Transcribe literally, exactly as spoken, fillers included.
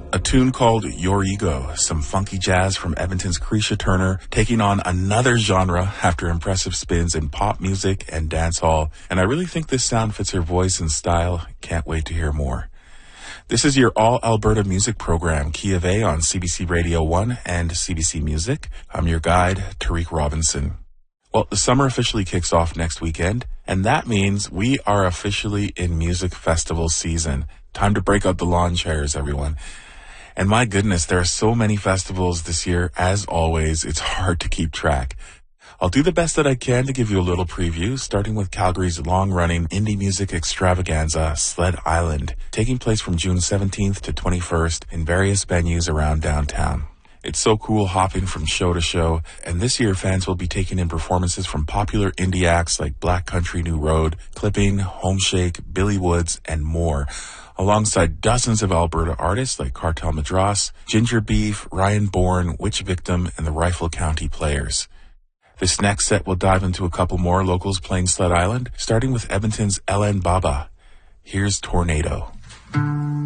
A tune called Your Ego, some funky jazz from Edmonton's Carisha Turner, taking on another genre after impressive spins in pop music and dancehall. And I really think this sound fits her voice and style. Can't wait to hear more. This is your All Alberta Music Program, Key of A on C B C Radio one and C B C Music. I'm your guide, Tariq Robinson. Well, the summer officially kicks off next weekend, and that means we are officially in music festival season. Time to break out the lawn chairs, everyone. And my goodness, there are so many festivals this year. As always, it's hard to keep track. I'll do the best that I can to give you a little preview, starting with Calgary's long-running indie music extravaganza, Sled Island, taking place from June seventeenth to twenty-first in various venues around downtown. It's so cool hopping from show to show, and this year fans will be taking in performances from popular indie acts like Black Country New Road, Clipping, Homeshake, Billy Woods, and more, alongside dozens of Alberta artists like Cartel Madras, Ginger Beef, Ryan Bourne, Witch Victim, and the Rifle County Players. This next set will dive into a couple more locals playing Sled Island, starting with Edmonton's Ellen Baba. Here's Tornado.